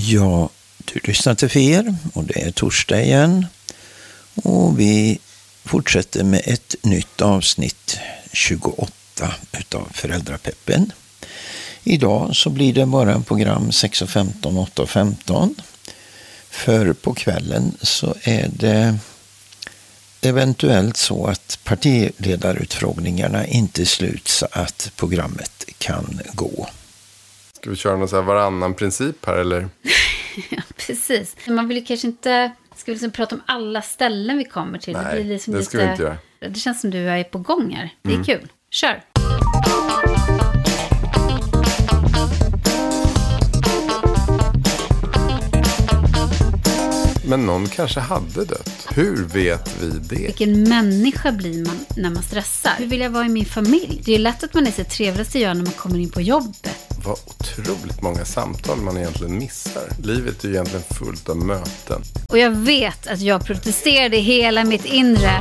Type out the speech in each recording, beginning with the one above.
Ja, du lyssnar till Fer och det är torsdag igen. Och vi fortsätter med ett nytt avsnitt 28 utav Föräldrapeppen. Idag så blir det bara program 6.15, 8.15. För på kvällen så är det eventuellt så att partiledarutfrågningarna inte är slut så att programmet kan gå. Ska vi köra någon så här varannan princip här eller? Ja, precis. Man vill ju kanske inte... Ska vi liksom prata om alla ställen vi kommer till? Nej, det blir liksom det ska vi inte göra. Det känns som du är på gång här. Det är kul. Kör! Men någon kanske hade dött. Hur vet vi det? Vilken människa blir man när man stressar? Hur vill jag vara i min familj? Det är ju lätt att man är så trevligast att göra när man kommer in på jobbet. Vad otroligt många samtal man egentligen missar. Livet är ju egentligen fullt av möten. Och jag vet att jag protesterade i hela mitt inre.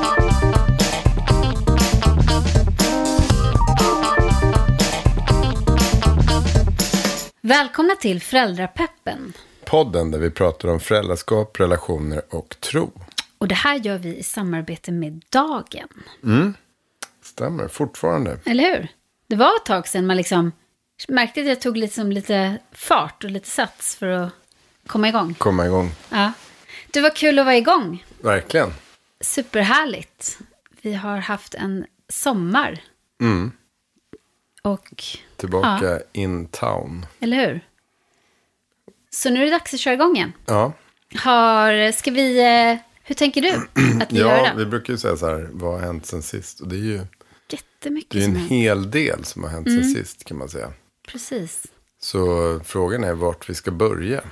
Välkomna till Föräldrapeppen. Podden där vi pratar om föräldraskap, relationer och tro. Och det här gör vi i samarbete med Dagen. Stämmer, fortfarande. Eller hur? Det var ett tag sedan man liksom märkte att jag tog lite fart och lite sats för att komma igång. Komma igång. Ja. Det var kul att vara igång. Verkligen. Superhärligt. Vi har haft en sommar. Och Tillbaka in town. eller hur? Så nu är det dags att köra igång igen. Ja. Hur tänker du att vi gör Ja, det? vi brukar ju säga så här, vad har hänt sen sist? Och det är ju Jättemycket det är som en hänt. hel del som har hänt sen sist kan man säga. Precis. Så frågan är vart vi ska börja.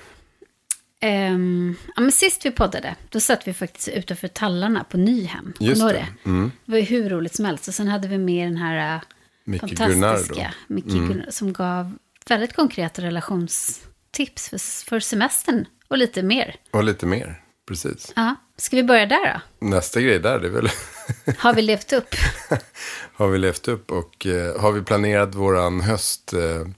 Ja, men sist vi poddade, då satt vi faktiskt utanför tallarna på Nyhem. Just Kommer det. du ihåg det? Det var ju hur roligt som helst. Och sen hade vi med den här Micke fantastiska Micke Gunnar, som gav väldigt konkreta relationstips för semestern och lite mer. Och lite mer, precis. Ja. Ska vi börja där då? Nästa grej där, det är väl... Har vi levt upp? Har vi levt upp och har vi planerat våran höst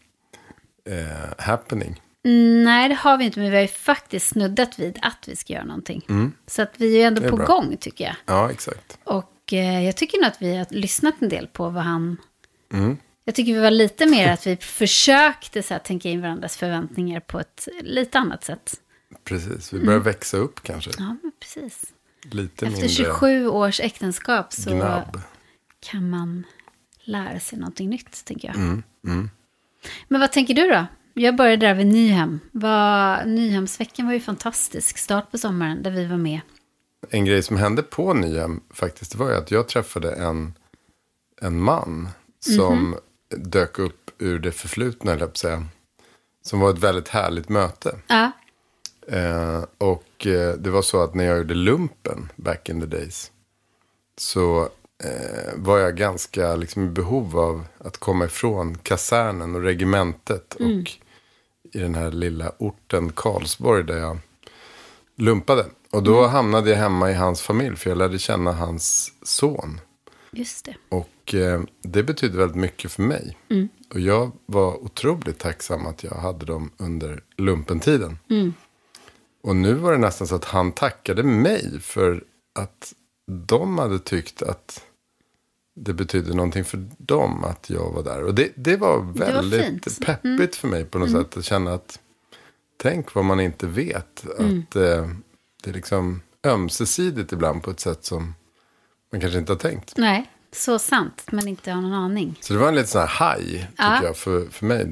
happening? Nej, det har vi inte, men vi har ju faktiskt snuddat vid att vi ska göra någonting. Så att vi är ju ändå på bra. gång, tycker jag. Ja, exakt. Och jag tycker nog att vi har lyssnat en del på vad han... Jag tycker vi var lite mer att vi försökte så här, tänka in varandras förväntningar på ett lite annat sätt. Precis, vi börjar växa upp kanske. Ja, men precis. Lite Efter mindre 27 års äktenskap så gnabb. kan man lära sig någonting nytt, tänker jag. Men vad tänker du då? Jag började där vid Nyhem. Nyhemsveckan var ju fantastisk. Start på sommaren där vi var med. En grej som hände på Nyhem faktiskt var ju att jag träffade en man som dök upp ur det förflutna, eller säga, som var ett väldigt härligt möte. Ja. Och det var så att när jag gjorde lumpen back in the days så var jag ganska liksom i behov av att komma ifrån kasernen och regementet och i den här lilla orten Karlsborg där jag lumpade. Och då hamnade jag hemma i hans familj för jag lärde känna hans son. Just det. Och det betydde väldigt mycket för mig. Och jag var otroligt tacksam att jag hade dem under lumpentiden. Och nu var det nästan så att han tackade mig för att de hade tyckt att det betydde någonting för dem att jag var där. Och det var väldigt peppigt för mig på något sätt att känna att tänk vad man inte vet. Att det är liksom ömsesidigt ibland på ett sätt som man kanske inte har tänkt. Nej, så sant. Men inte har någon aning. Så det var en lite sån här haj tycker jag för mig.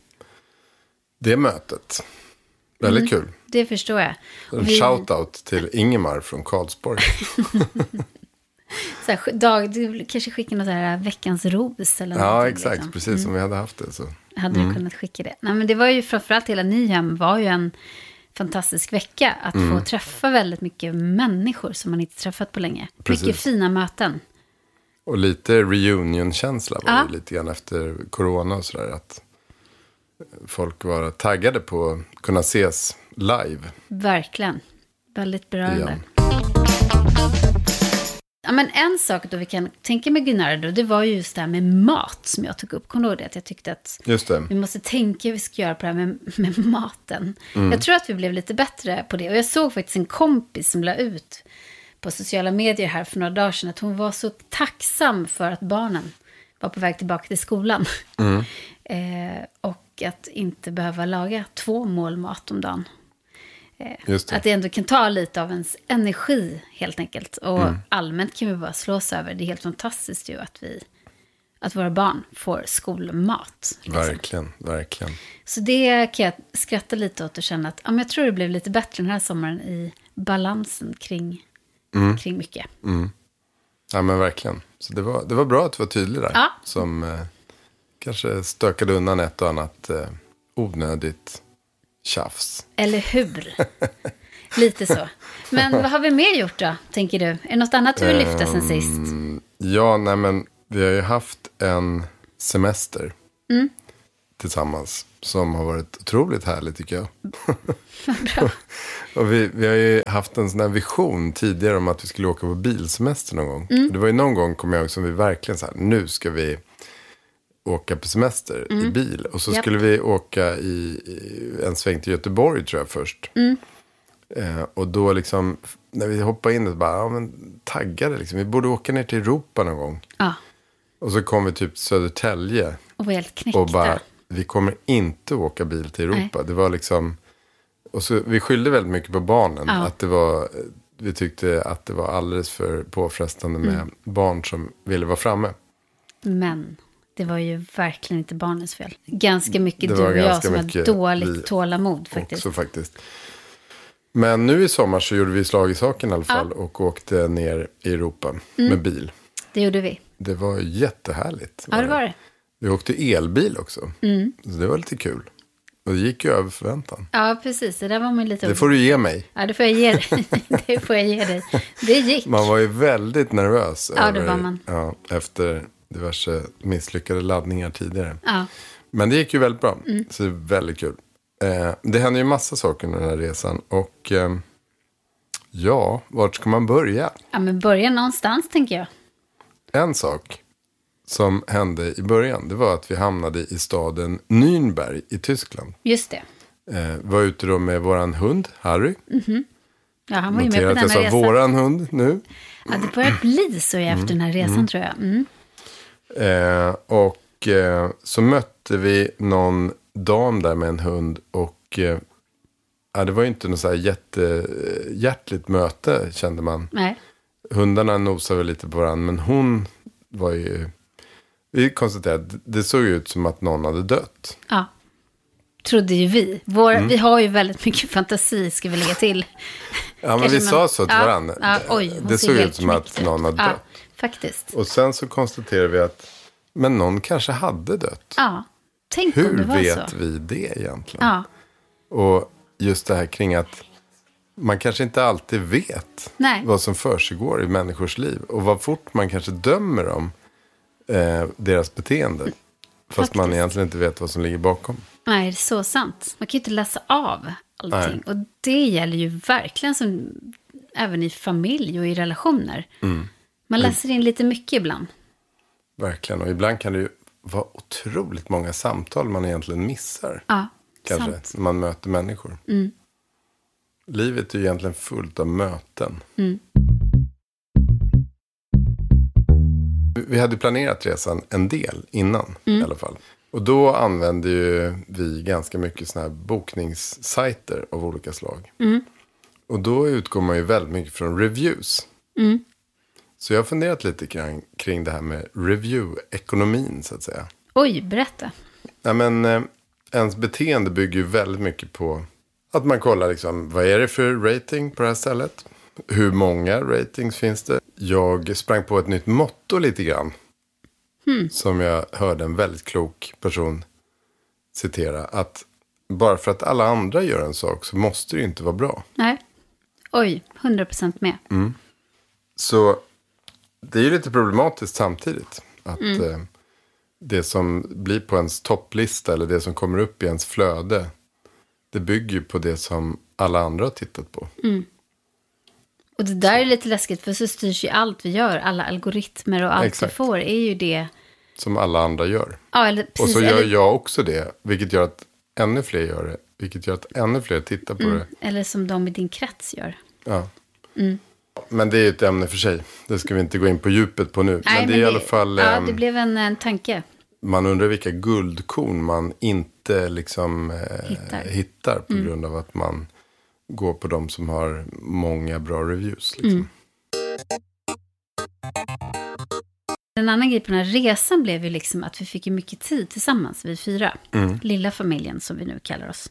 Det mötet. Väldigt kul. Det förstår jag. En shoutout till Ingemar från Karlsborg. Så här, du kanske skickar något här veckans ros eller någonting. Ja, exakt. Liksom. Precis som vi hade haft det. Så. Hade du kunnat skicka det. Nej, men det var ju framförallt hela Nyhem var ju en fantastisk vecka. Att få träffa väldigt mycket människor som man inte träffat på länge. Precis. Mycket fina möten. Och lite reunion-känsla var det lite grann efter corona och sådär. Att folk var taggade på att kunna ses live. Verkligen. Väldigt berörande. Igen. Ja, men en sak då vi kan tänka med Gunnardo, det var ju just det här med mat som jag tog upp. Kommer du ihåg det? Att jag tyckte att vi måste tänka hur vi ska göra på det här med maten. Jag tror att vi blev lite bättre på det. Och jag såg faktiskt en kompis som la ut på sociala medier här för några dagar sedan att hon var så tacksam för att barnen var på väg tillbaka till skolan. Och att inte behöva laga 2 mål mat om dagen. Att det ändå kan ta lite av ens energi helt enkelt. Och allmänt kan vi bara slås över. Det är helt fantastiskt ju att våra barn får skolmat. Liksom. Verkligen. Så det kan jag skratta lite åt och känna att jag tror det blev lite bättre den här sommaren i balansen kring mycket. Ja, men verkligen. Så det var bra att du var tydlig där. Ja. Som kanske stökade undan ett och annat onödigt tjafs. Eller hur? Lite så. Men vad har vi mer gjort då, tänker du? Är det något annat du vill lyfta sen sist? Ja, nej men vi har ju haft en semester tillsammans som har varit otroligt härlig tycker jag. Bra. Och vi har ju haft en sån här vision tidigare om att vi skulle åka på bilsemester någon gång. Det var ju någon gång, kommer jag ihåg, som vi verkligen så här, nu ska vi åka på semester i bil. Och så skulle vi åka i en sväng till Göteborg tror jag först. Och då liksom, när vi hoppade in så bara, men taggade liksom. Vi borde åka ner till Europa någon gång. Ja. Och så kom vi typ till Södertälje. Och var helt knäckta. Och bara, vi kommer inte åka bil till Europa. Nej. Det var liksom, och så vi skyllde väldigt mycket på barnen. Ja. Att det var, vi tyckte att det var alldeles för påfrestande med barn som ville vara framme. Men det var ju verkligen inte barnens fel. Ganska mycket du och jag som har dåligt tålamod faktiskt. Också faktiskt. Men nu i sommar så gjorde vi slag i saken i alla fall. Och åkte ner i Europa med bil. Det gjorde vi. Det var jättehärligt. Ja, det var det. Vi åkte elbil också. Så det var lite kul. Och det gick ju över förväntan. Ja, precis. Det där var man lite... Det får du ge mig. Ja, det får jag ge dig. Det får jag ge dig. Det gick. Man var ju väldigt nervös. Ja, det var man. Ja, efter diverse misslyckade laddningar tidigare. Ja. Men det gick ju väldigt bra. Så det är väldigt kul. Det hände ju massa saker under den här resan. Och ja, vart ska man börja? Ja, men börja någonstans tänker jag. En sak som hände i början, det var att vi hamnade i staden Nürnberg i Tyskland. Just det. Var ute då med våran hund, Harry. Ja, han var ju med på den här resan. Jag sa våran hund nu. Ja, det börjar bli så efter den här resan tror jag. Och så mötte vi någon dam där med en hund. Och det var ju inte något så här jättehjärtligt möte, kände man. Nej. Hundarna nosade väl lite på varandra, men hon var ju... Vi konstaterade att det såg ut som att någon hade dött. Ja, trodde ju vi. Vi har ju väldigt mycket fantasi, ska vi lägga till. Ja, men vi sa så till varandra. Ja, oj, det såg ut som att någon hade dött. Faktiskt. Och sen så konstaterade vi att men någon kanske hade dött. Ja, tänk om det var så. Hur vet vi det egentligen? Ja. Och just det här kring att man kanske inte alltid vet vad som försiggår i människors liv. Och vad fort man kanske dömer dem deras beteende. Fast man egentligen inte vet vad som ligger bakom. Nej, det är så sant. Man kan ju inte läsa av allting. Nej. Och det gäller ju verkligen som även i familj och i relationer. Man läser in lite mycket ibland. Verkligen, och ibland kan det ju vara otroligt många samtal man egentligen missar. Ja, kanske, sant. när man möter människor. Livet är ju egentligen fullt av möten. Vi hade planerat resan en del innan i alla fall. Och då använde ju vi ganska mycket såna här bokningssajter av olika slag. Och då utgår man ju väldigt mycket från reviews. Så jag har funderat lite kring det här med review-ekonomin så att säga. Oj, berätta. Ja, men ens beteende bygger ju väldigt mycket på att man kollar liksom, vad är det för rating på det här stället? Hur många ratings finns det? Jag sprang på ett nytt motto lite grann. Som jag hörde en väldigt klok person citera. Att bara för att alla andra gör en sak så måste det ju inte vara bra. Nej. Oj, 100% med. Så det är ju lite problematiskt samtidigt. Att det som blir på ens topplista eller det som kommer upp i ens flöde. Det bygger ju på det som alla andra har tittat på. Och det där är lite läskigt, för så styrs ju allt vi gör. Alla algoritmer och allt vi får är ju det. Som alla andra gör. Ja, eller precis, och så gör jag också det, vilket gör att ännu fler gör det. Vilket gör att ännu fler tittar på det. Eller som de i din krets gör. Ja. Men det är ett ämne för sig. Det ska vi inte gå in på djupet på nu. Nej, men det är i alla fall... Ja, det blev en tanke. Man undrar vilka guldkorn man inte liksom hittar på grund av att man går på de som har många bra reviews. Liksom. En annan grej på den här resan blev ju liksom att vi fick ju mycket tid tillsammans, vi 4. Lilla familjen som vi nu kallar oss.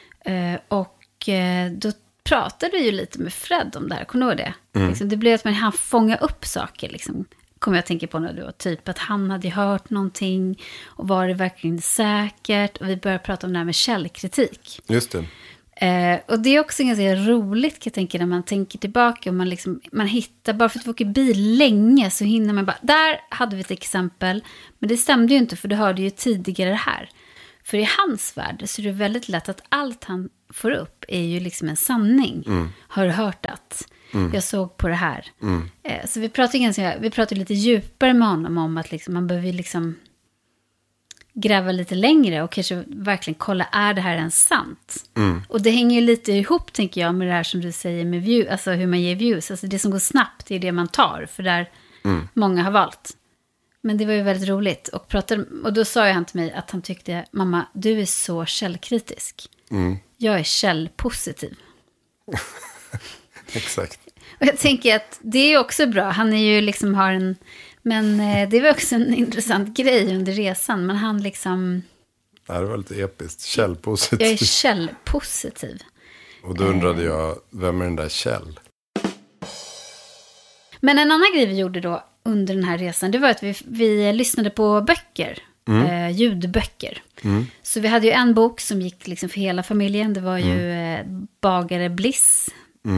Då pratade vi ju lite med Fred om det här, kommer du ihåg det? Liksom, det blev att han fångade upp saker, liksom. Kommer jag tänka på nu då, typ att han hade hört någonting och var det verkligen säkert, och vi började prata om det här med källkritik. Just det. Och det är också ganska roligt, kan jag tänka, när man tänker tillbaka och man hittar, bara för att vi åker bil länge så hinner man bara, där hade vi ett exempel, men det stämde ju inte, för du hörde ju tidigare det här. För i hans värld så är det väldigt lätt att allt han får upp är ju liksom en sanning. Har du hört att jag såg på det här. Så vi pratar lite djupare med honom om att liksom, man behöver liksom gräva lite längre och kanske verkligen kolla, är det här ens sant? Och det hänger ju lite ihop, tänker jag, med det här som du säger med view, alltså hur man ger views. Alltså det som går snabbt är det man tar, för där många har valt. Men det var ju väldigt roligt. Och då sa ju han till mig att han tyckte, mamma, du är så källkritisk. Jag är källpositiv. Exakt. Och jag tänker att det är ju också bra. Han är ju liksom men det var också en intressant grej under resan. Men han liksom... Ja, det var lite episkt. Källpositiv. Jag är källpositiv. Och då undrade jag, vem är den där Kjell? Men en annan grej vi gjorde då under den här resan, det var att vi lyssnade på böcker. Ljudböcker. Så vi hade ju en bok som gick liksom för hela familjen. Det var ju Bagare Bliss.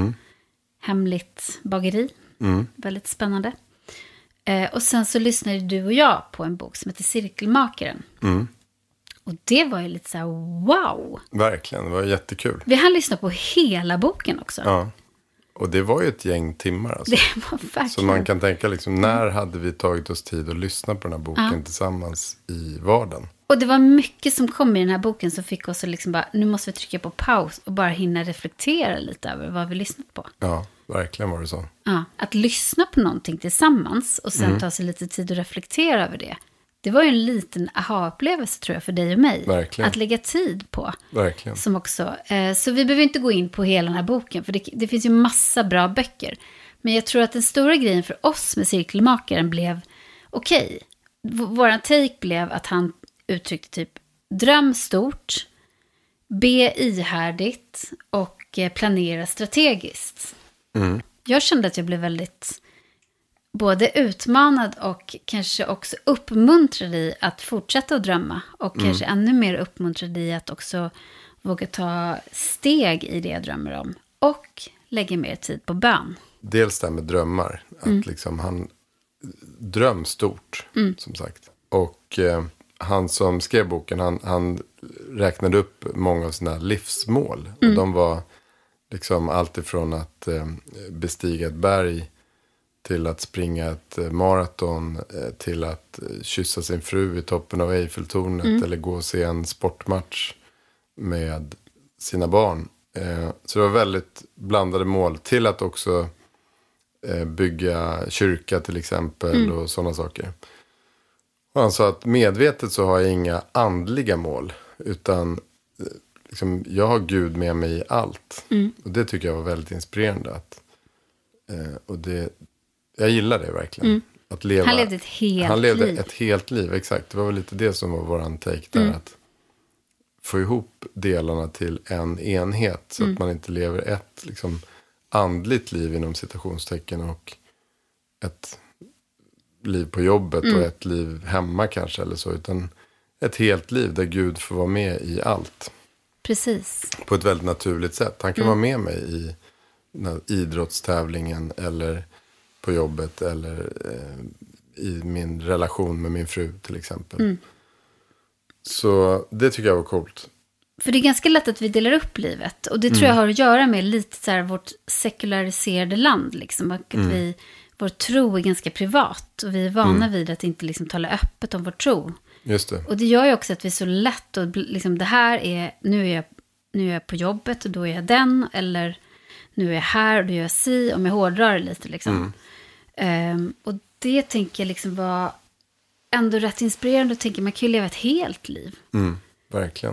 Hemligt bageri. Väldigt spännande. Och sen så lyssnade du och jag på en bok som heter Cirkelmakaren. Och det var ju lite så här, wow. Verkligen, det var jättekul. Vi hann lyssna på hela boken också. Ja, och det var ju ett gäng timmar alltså. Det var verkligen. Så man kan tänka liksom, när hade vi tagit oss tid att lyssna på den här boken tillsammans i vardagen? Och det var mycket som kom i den här boken som fick oss att liksom bara, nu måste vi trycka på paus och bara hinna reflektera lite över vad vi lyssnat på. Ja, verkligen var det så. Ja, att lyssna på någonting tillsammans och sen ta sig lite tid att reflektera över det. Det var ju en liten aha-upplevelse, tror jag, för dig och mig. Verkligen. Att lägga tid på. Verkligen. Som också, så vi behöver inte gå in på hela den här boken, för det finns ju massa bra böcker. Men jag tror att den stora grejen för oss med Cirkelmakaren blev, okej, våran take blev att han uttryckte typ, dröm stort, be ihärdigt och planera strategiskt. Jag kände att jag blev väldigt både utmanad och kanske också uppmuntrad i att fortsätta att drömma. Och kanske ännu mer uppmuntrad i att också våga ta steg i det jag drömmer om. Och lägga mer tid på bön. Dels det här med drömmar. Att liksom han dröm stort, som sagt. Och han som skrev boken, han räknade upp många av sina livsmål. Och de var liksom allt ifrån att bestiga ett berg till att springa ett maraton, till att kyssa sin fru i toppen av Eiffeltornet eller gå och se en sportmatch med sina barn. Så det var väldigt blandade mål, till att också bygga kyrka till exempel och sådana saker. Och han sa att medvetet så har jag inga andliga mål, utan liksom, jag har Gud med mig i allt. Och det tycker jag var väldigt inspirerande. Och jag gillar det verkligen. Att leva, han levde ett helt liv. Han levde ett helt liv, exakt. Det var väl lite det som var våran take där. Att få ihop delarna till en enhet. Så att man inte lever ett liksom, andligt liv inom citationstecken. Och ett liv på jobbet och ett liv hemma kanske. Eller så, utan ett helt liv där Gud får vara med i allt. Precis. På ett väldigt naturligt sätt. Han kan vara med mig i idrottstävlingen eller på jobbet eller i min relation med min fru till exempel. Så det tycker jag var coolt. För det är ganska lätt att vi delar upp livet. Och det tror jag har att göra med lite så här vårt sekulariserade land. Liksom. Att vår tro är ganska privat. Och vi är vana vid att inte liksom tala öppet om vår tro. Just det. Och det gör ju också att vi är så lätt. Och liksom, det här är, nu är jag på jobbet och då är jag den. Eller nu är jag här och då gör jag si. Om jag hårdrar det lite liksom. Och det tänker jag liksom var ändå rätt inspirerande. Och tänker man kan ju leva ett helt liv. Verkligen.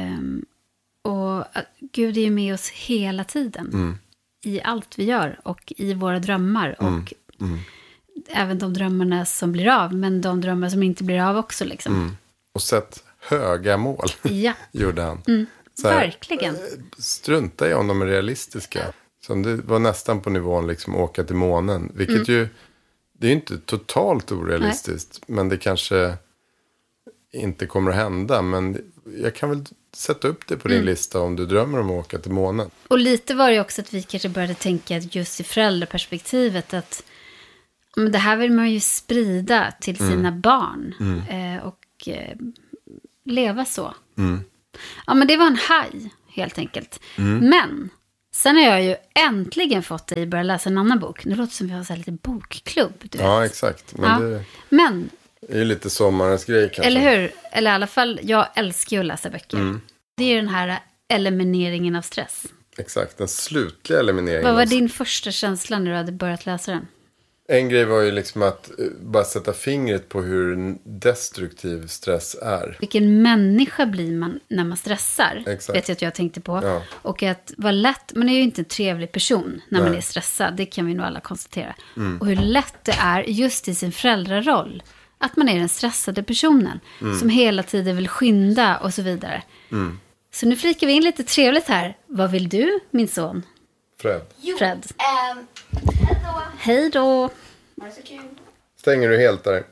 Och Gud är ju med oss hela tiden. I allt vi gör. Och i våra drömmar. Och även de drömmarna som blir av. Men de drömmar som inte blir av också. Liksom. Och sett höga mål. Ja. Gjorde han. Så här, verkligen. Strunta i om de är realistiska. Så det var nästan på nivån liksom åka till månen. Vilket ju, det är ju inte totalt orealistiskt. Nej. Men det kanske inte kommer att hända. Men jag kan väl sätta upp det på din lista om du drömmer om att åka till månen. Och lite var det också att vi kanske började tänka just i föräldraperspektivet att men det här vill man ju sprida till sina barn. Och leva så. Ja, men det var en haj helt enkelt. Men sen har jag ju äntligen fått dig att börja läsa en annan bok. Nu låter det som vi har så här lite bokklubb. Du vet. Ja, exakt. Men det är ju lite sommarens grej kanske. Eller hur? Eller i alla fall, jag älskar ju att läsa böcker. Det är ju den här elimineringen av stress. Exakt, den slutliga elimineringen. Vad var din första känsla när du hade börjat läsa den? En grej var ju liksom att bara sätta fingret på hur destruktiv stress är. Vilken människa blir man när man stressar? Exakt. Vet jag att jag tänkte på. Ja. Och att vara lätt, man är ju inte en trevlig person när man är stressad. Det kan vi nog alla konstatera. Och hur lätt det är just i sin föräldraroll. Att man är den stressade personen. Som hela tiden vill skynda och så vidare. Så nu flikar vi in lite trevligt här. Vad vill du, min son? Fred. Hej då. Var det så kul? Stänger du helt där?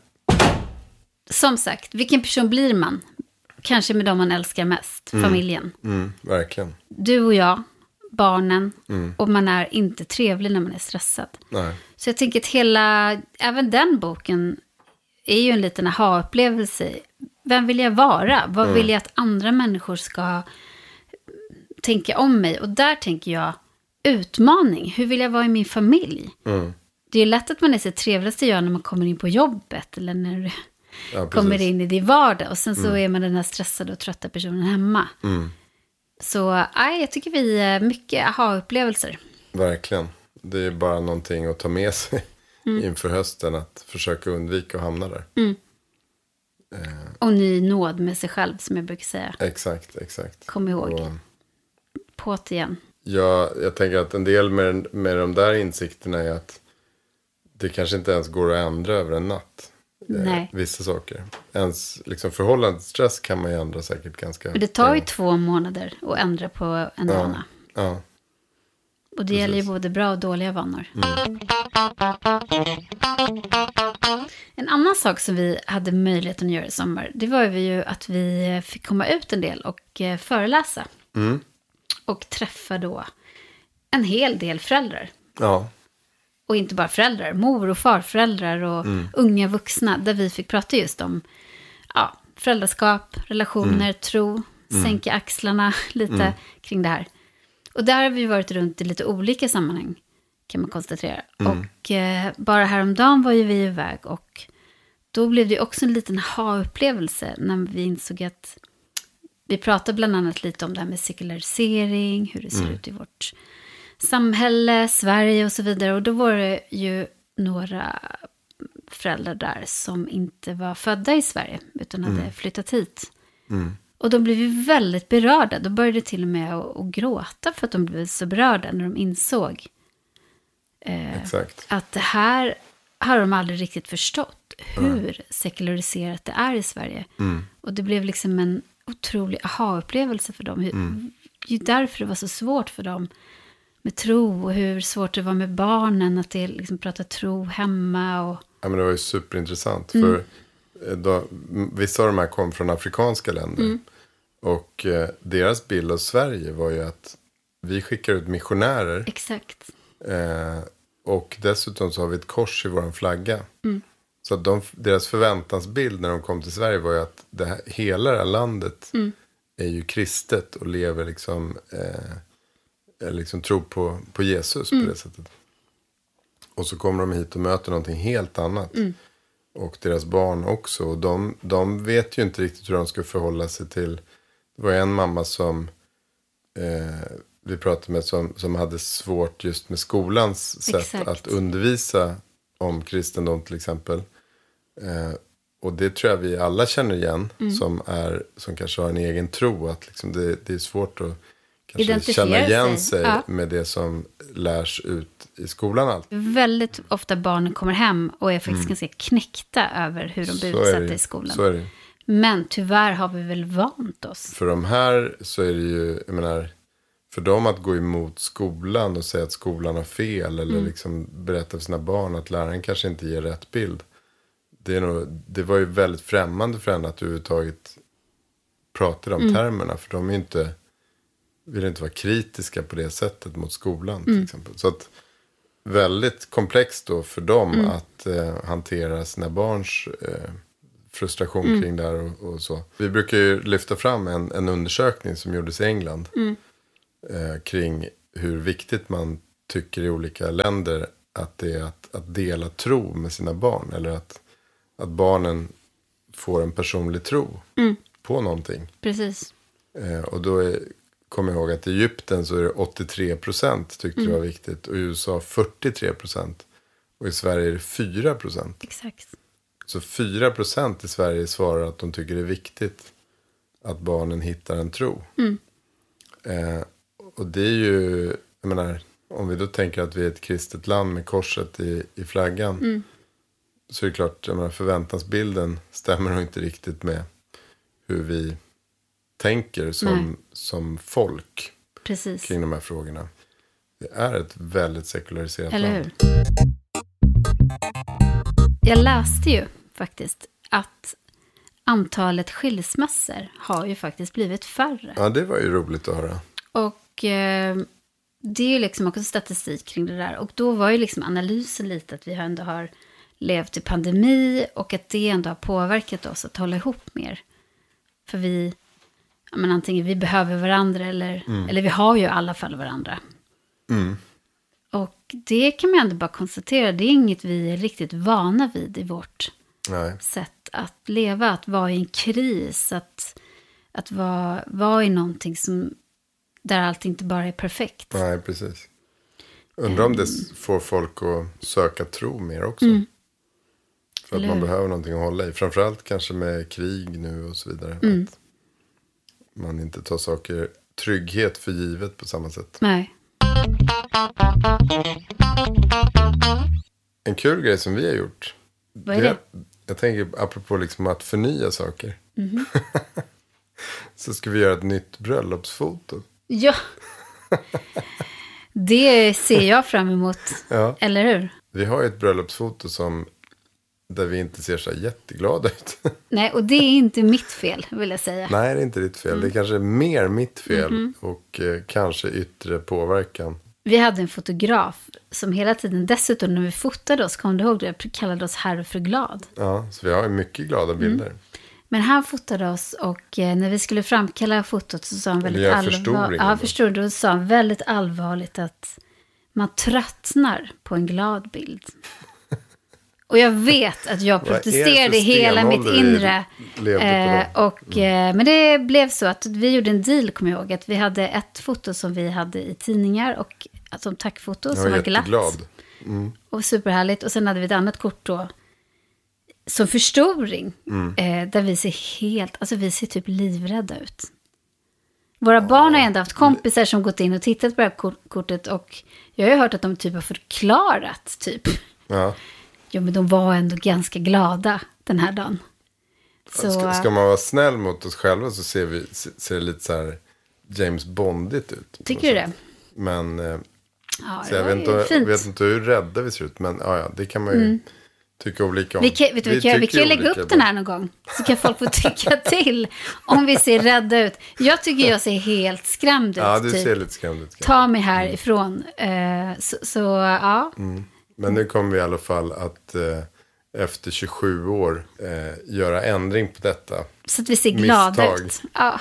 Som sagt, vilken person blir man? Kanske med dem man älskar mest. Familjen. Verkligen. Du och jag, barnen. Och man är inte trevlig när man är stressad. Nej. Så jag tänker att även den boken är ju en liten aha-upplevelse. Vem vill jag vara? Vad vill jag att andra människor ska tänka om mig? Och där tänker jag utmaning. Hur vill jag vara i min familj? Det är ju lätt att man är så trevligaste gör när man kommer in på jobbet. Eller när du kommer in i din vardag. Och sen så är man den här stressade och trötta personen hemma. Så jag tycker vi är mycket aha-upplevelser. Verkligen. Det är bara någonting att ta med sig inför hösten. Att försöka undvika att hamna där. Och ny nåd med sig själv som jag brukar säga. Exakt. Kom ihåg. På det igen. Ja, jag tänker att en del med de där insikterna är att det kanske inte ens går att ändra över en natt. Nej. Vissa saker. Ens liksom förhållande till stress kan man ju ändra säkert ganska. Men det tar ju 2 månader att ändra på en vana. Ja. Och det gäller ju både bra och dåliga vanor. En annan sak som vi hade möjligheten att göra i sommar. Det var ju att vi fick komma ut en del och föreläsa. Och träffa då en hel del föräldrar. Ja. Och inte bara föräldrar, mor- och farföräldrar och unga vuxna. Där vi fick prata just om föräldraskap, relationer, tro, sänka axlarna lite kring det här. Och där har vi varit runt i lite olika sammanhang kan man konstatera. Och bara häromdagen var ju vi iväg och då blev det också en liten ha-upplevelse när vi insåg att vi pratade bland annat lite om det här med sekularisering, hur det ser ut i vårt samhälle, Sverige och så vidare. Och då var det ju några föräldrar där som inte var födda i Sverige utan hade flyttat hit. Och de blev ju väldigt berörda. Då började till och med att gråta för att de blev så berörda när de insåg att det här har de aldrig riktigt förstått. Hur sekulariserat det är i Sverige. Och det blev liksom en otrolig aha-upplevelse för dem. Det är därför det var så svårt för dem med tro och hur svårt det var med barnen att det, liksom, prata tro hemma. Och... Ja, men det var ju superintressant. För vissa av de här kom från afrikanska länder. Och deras bild av Sverige var ju att vi skickar ut missionärer. Exakt. Och dessutom så har vi ett kors i vår flagga. Så att deras förväntansbild när de kom till Sverige var ju att hela det här landet är ju kristet och lever liksom tror på Jesus på det sättet. Och så kommer de hit och möter någonting helt annat. Och deras barn också. Och de vet ju inte riktigt hur de ska förhålla sig till. Det var en mamma som vi pratade med som hade svårt just med skolans sätt att undervisa om kristendom till exempel. Och det tror jag vi alla känner igen som kanske har en egen tro. Att liksom det är svårt att kanske känna igen sig med det som lärs ut i skolan. Allt. Väldigt ofta barnen kommer hem och är faktiskt ganska knäckta över hur de blir utsatta i skolan. Så är det. Men tyvärr har vi väl vant oss. För de här så är det ju, jag menar, för dem att gå emot skolan och säga att skolan har fel eller liksom berätta för sina barn att läraren kanske inte ger rätt bild. Det var ju väldigt främmande för henne att överhuvudtaget prata de termerna. För de är inte, vill inte vara kritiska på det sättet mot skolan till exempel. Så att väldigt komplext då för dem att hantera sina barns frustration kring det här och så. Vi brukar ju lyfta fram en undersökning som gjordes i England kring hur viktigt man tycker i olika länder att det är att dela tro med sina barn. Eller att barnen får en personlig tro på någonting. Precis. Och då kommer jag ihåg att i Egypten så är det 83% tyckte det var viktigt. Och i USA 43%. Och i Sverige är det 4%. Exakt. Så 4% i Sverige svarar att de tycker det är viktigt att barnen hittar en tro. Och det är ju, jag menar, om vi då tänker att vi är ett kristet land med korset i flaggan. Så är det klart, jag menar, förväntansbilden stämmer nog inte riktigt med hur vi tänker som folk. Precis. Kring de här frågorna. Det är ett väldigt sekulariserat Eller land. hur? Jag läste ju faktiskt att antalet skilsmässor har ju faktiskt blivit färre. Ja, det var ju roligt att höra. Och det är ju liksom också statistik kring det där. Och då var ju liksom analysen lite att vi ändå har levt i pandemi och att det ändå har påverkat oss att hålla ihop mer. För vi, antingen vi behöver varandra eller vi har ju i alla fall varandra. Och det kan man ändå bara konstatera, det är inget vi är riktigt vana vid i vårt sätt att leva. Att vara i en kris, att vara i någonting där allt inte bara är perfekt. Nej, precis. Undrar om det får folk att söka tro mer också. För att man behöver någonting att hålla i. Framförallt kanske med krig nu och så vidare. Att man inte tar trygghet för givet på samma sätt. Nej. En kul grej som vi har gjort. Vad är det? Jag tänker apropå liksom att förnya saker. Så ska vi göra ett nytt bröllopsfoto. Ja. Det ser jag fram emot. Ja. Eller hur? Vi har ju ett bröllopsfoto där vi inte ser så jätteglada ut. Nej, och det är inte mitt fel, vill jag säga. Nej, det är inte ditt fel. Det är kanske mer mitt fel. Och kanske yttre påverkan. Vi hade en fotograf som hela tiden, dessutom när vi fotade oss, kom du ihåg det, kallade oss herr för glad. Ja, så vi har ju mycket glada bilder. Men han fotade oss och när vi skulle framkalla fotot så sa han väldigt allvarligt. Ja, förstår du, då sa han väldigt allvarligt att man tröttnar på en glad bild. Och jag vet att jag protesterade hela mitt inre. Men det blev så att vi gjorde en deal, kommer jag ihåg. Att vi hade ett foto som vi hade i tidningar och som tackfoto som var glatt. Och superhärligt. Och sen hade vi ett annat kort då som förstoring. Där vi ser vi ser typ livrädda ut. Våra barn har ändå haft kompisar som gått in och tittat på det här kortet. Och jag har ju hört att de typ har förklarat typ. Ja. Jo, men de var ändå ganska glada den här dagen. Så, ska man vara snäll mot oss själva så ser det lite så här James Bondigt ut. Tycker du det? Men så jag vet inte hur rädda vi ser ut. Men det kan man ju tycka olika om. Vi kan ju lägga upp den här någon gång. Så kan folk få tycka till om vi ser rädda ut. Jag tycker jag ser helt skrämd ut. Ja, du ser lite skrämd ut. Ta mig härifrån. Ja. Men nu kommer vi i alla fall att efter 27 år göra ändring på detta. Så att vi ser glada ut. Ja.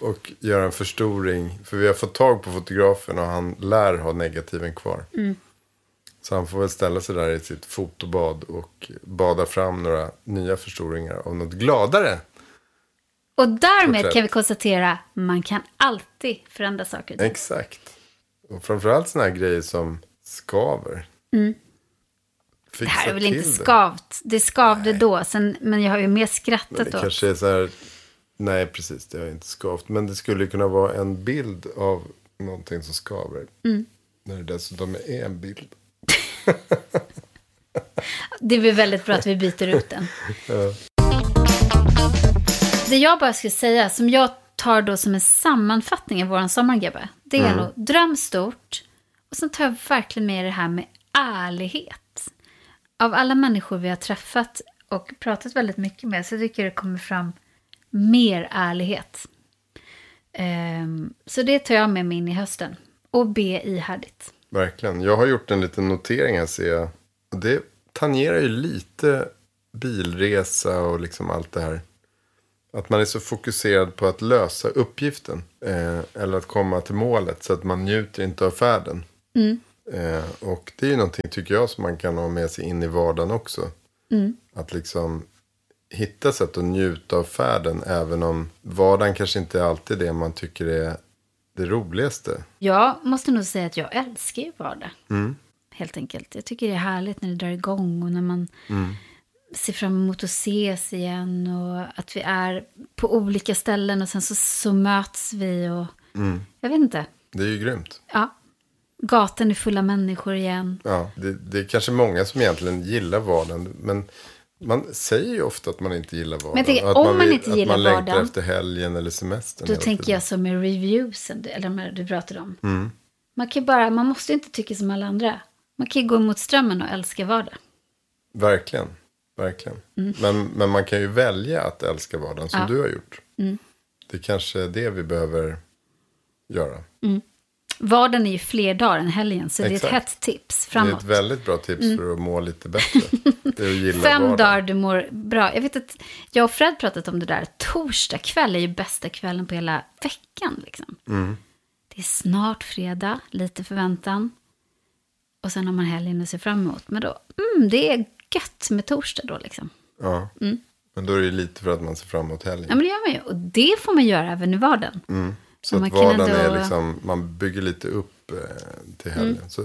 och göra en förstoring. För vi har fått tag på fotografen och han lär ha negativen kvar. Så han får väl ställa sig där i sitt fotobad och bada fram några nya förstoringar av något gladare. Och därmed porträtt. kan vi konstatera, man kan alltid förändra saker. Exakt. Och framförallt såna här grejer som skaver. Det här är väl inte skavt. Det skavde då, men jag har ju mer skrattat men det då. kanske är så här... Nej, precis. Det har inte skavt. Men det skulle kunna vara en bild av någonting som skaver. När det dessutom är en bild. Det är väl väldigt bra att vi byter ut den. Ja. Det jag bara skulle säga, som jag tar då som en sammanfattning av våran sommargabbe, det är nog dröm stort. Och sen tar jag verkligen med det här med ärlighet. Av alla människor vi har träffat och pratat väldigt mycket med, så tycker jag det kommer fram mer ärlighet. Så det tar jag med mig in i hösten. Och be ihärdigt. Verkligen. Jag har gjort en liten notering här, ser jag. Och det tangerar ju lite bilresa och liksom allt det här. Att man är så fokuserad på att lösa uppgiften. Eller att komma till målet. Så att man njuter inte av färden. Och det är ju någonting, tycker jag, som man kan ha med sig in i vardagen också. Att liksom hitta sätt att njuta av färden. Även om vardagen kanske inte är alltid det man tycker är det roligaste. Jag måste nog säga att jag älskar ju vardag. Helt enkelt. Jag tycker det är härligt när det drar igång. Och när man ser fram emot att ses igen. Och att vi är på olika ställen. Och sen så möts vi. Och jag vet inte. Det är ju grymt. Ja. Gatan är fulla människor igen. Ja, det är kanske många som egentligen gillar vardagen. Men man säger ju ofta att man inte gillar vardagen. Men jag tänker, att om man inte gillar vardagen. Att man vardagen, längtar efter helgen eller semestern. då tänker jag som med reviewsen. Eller med du pratade om. Man måste inte tycka som alla andra. Man kan ju gå emot strömmen och älska vardag. Verkligen. Men man kan ju välja att älska vardagen som du har gjort. Det är kanske det vi behöver göra. Vardagen är ju fler dagar än helgen. Så Exakt. det är ett hett tips framåt. Det är ett väldigt bra tips för att må lite bättre. Det är att gilla 5 vardagen. dagar du mår bra. Jag vet att jag och Fred pratat om det där. Torsdag kväll är ju bästa kvällen på hela veckan. Liksom. Det är snart fredag. Lite förväntan. Och sen har man helgen att se fram emot. Men då, det är gött med torsdag då liksom. Ja, men då är det lite för att man ser fram emot helgen. Ja, men det gör man ju. Och det får man göra även i vardagen. Så att vardagen är liksom, man bygger lite upp till helgen. Så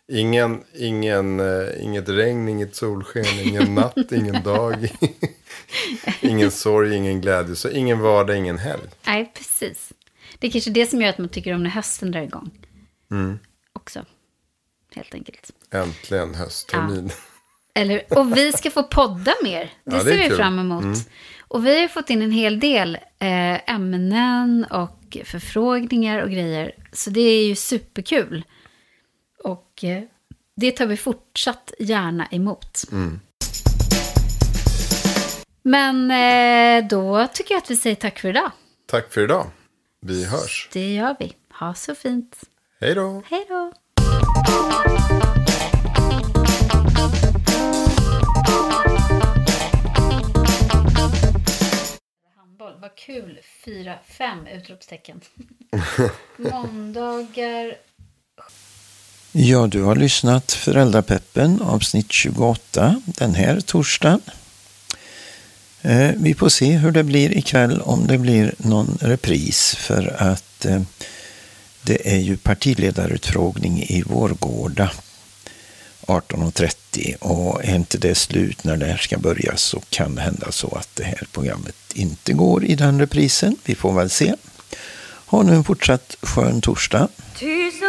inget regn, inget solsken, ingen natt, ingen dag. Ingen sorg, ingen glädje. Så ingen vardag, ingen helg. Nej, precis. Det är kanske det som gör att man tycker om när hösten drar igång. Också. Helt enkelt. Äntligen hösttermin. Ja. Och vi ska få podda mer. Det ser vi fram emot. Och vi har fått in en hel del ämnen och förfrågningar och grejer. Så det är ju superkul. Och det tar vi fortsatt gärna emot. Men då tycker jag att vi säger tack för idag. Tack för idag. Vi hörs. Det gör vi. Ha så fint. Hej då. Hej då. Vad kul. 4-5 utropstecken. Måndagar. Ja, du har lyssnat Föräldrapeppen avsnitt 28 den här torsdagen. Vi får se hur det blir ikväll, om det blir någon repris, för att det är ju partiledarutfrågning i Vårgårda 18.30, och är inte det slut när det här ska börja så kan det hända så att det här programmet inte går i den reprisen. Vi får väl se. Ha nu en fortsatt skön torsdag.